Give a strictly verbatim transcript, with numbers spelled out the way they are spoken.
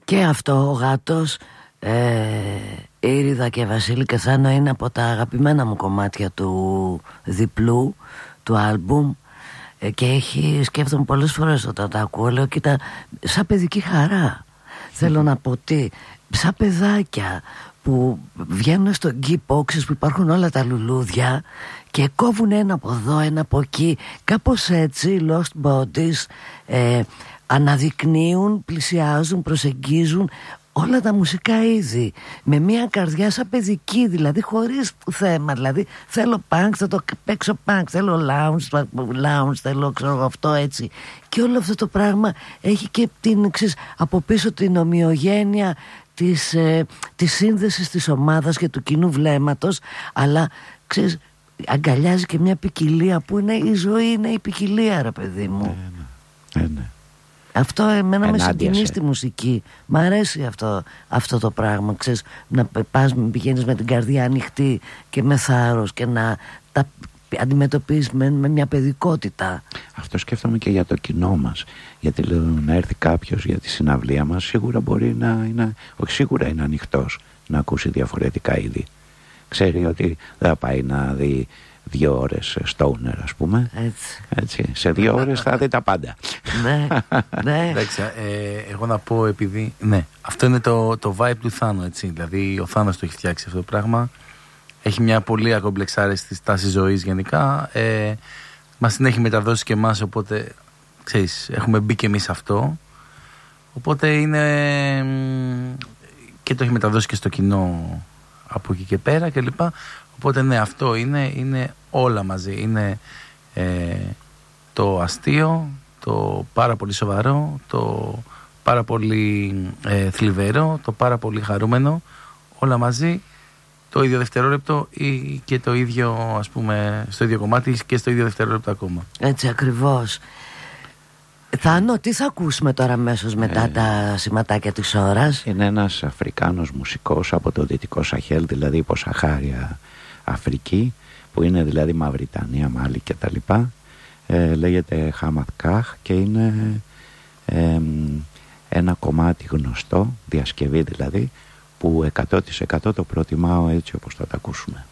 Και αυτό ο γάτος, ε, Ήριδα και Βασίλη και Θάνο είναι από τα αγαπημένα μου κομμάτια του διπλού, του άλμπουμ. ε, Και έχει, σκέφτομαι πολλές φορές όταν τα ακούω, λέω κοίτα, σαν παιδική χαρά. Θέλω να πω τι, σαν παιδάκια που βγαίνουν στο γκίπο, ξέρεις, που υπάρχουν όλα τα λουλούδια και κόβουν ένα από εδώ, ένα από εκεί. Κάπως έτσι, Lost Bodies ε, αναδεικνύουν, πλησιάζουν, προσεγγίζουν όλα τα μουσικά είδη με μια καρδιά σαν παιδική, δηλαδή χωρίς θέμα. Δηλαδή θέλω punk, θα το παίξω punk, θέλω lounge, lounge θέλω ξέρω αυτό έτσι. Και όλο αυτό το πράγμα έχει και την, ξέρεις, από πίσω την ομοιογένεια της, ε, της σύνδεσης της ομάδας και του κοινού βλέμματος, αλλά ξέρεις, αγκαλιάζει και μια ποικιλία που είναι η ζωή, είναι η ποικιλία, ρε παιδί μου. Ναι, ναι, ναι. Αυτό εμένα με συγκινεί σε. στη μουσική. Μ' αρέσει αυτό, αυτό το πράγμα, ξέρεις, να πας, πηγαίνεις με την καρδιά ανοιχτή και με θάρρος και να τα αντιμετωπίσεις με, με μια παιδικότητα. Αυτό σκέφτομαι και για το κοινό μας. Γιατί λέω, να έρθει κάποιος για τη συναυλία μας, σίγουρα μπορεί να είναι, όχι σίγουρα είναι ανοιχτός να ακούσει διαφορετικά είδη. Ξέρει ότι δεν θα πάει να δει δύο ώρες stoner, ας πούμε. Έτσι. Έτσι. Σε δύο ώρες θα δει τα πάντα. Ναι, ναι. Εντάξει, ε, εγώ να πω, επειδή ναι, αυτό είναι το, το vibe του Θάνο, έτσι. Δηλαδή ο Θάνος το έχει φτιάξει αυτό το πράγμα. Έχει μια πολύ ακομπλεξάριστη στάση ζωής γενικά. ε, Μας την έχει μεταδώσει και εμάς, οπότε ξέρεις, έχουμε μπει και εμείς αυτό. Οπότε είναι, και το έχει μεταδώσει και στο κοινό από εκεί και πέρα και λοιπά. Οπότε ναι, αυτό είναι, είναι όλα μαζί. Είναι ε, το αστείο, το πάρα πολύ σοβαρό, το πάρα πολύ ε, θλιβερό, το πάρα πολύ χαρούμενο, όλα μαζί, το ίδιο δευτερόλεπτο ή και το ίδιο, ας πούμε, στο ίδιο κομμάτι και στο ίδιο δευτερόλεπτο ακόμα. Έτσι ακριβώς. Θάνο, τι θα ακούσουμε τώρα αμέσως μετά ε, τα σηματάκια της ώρας? Είναι ένας Αφρικάνος μουσικός από το Δυτικό Σαχέλ, δηλαδή υποσαχάρια Αφρική, που είναι δηλαδή Μαυριτανία, Μάλι και τα λοιπά. Ε, λέγεται Χάμαθ Καχ και είναι ε, ένα κομμάτι γνωστό, διασκευή δηλαδή, που εκατό τοις εκατό το προτιμάω έτσι όπως θα τα ακούσουμε.